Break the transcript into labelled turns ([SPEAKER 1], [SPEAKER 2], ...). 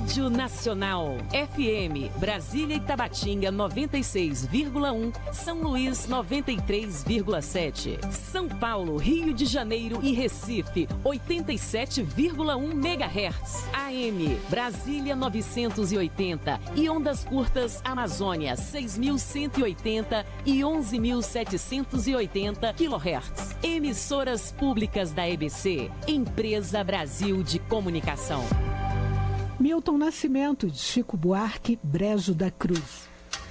[SPEAKER 1] Rádio Nacional. FM, Brasília e Tabatinga 96,1, São Luís 93,7, São Paulo, Rio de Janeiro e Recife 87,1 MHz. AM, Brasília 980 e ondas curtas Amazônia 6.180 e 11.780 kHz. Emissoras públicas da EBC, Empresa Brasil de Comunicação.
[SPEAKER 2] Milton Nascimento, de Chico Buarque, Brejo da Cruz.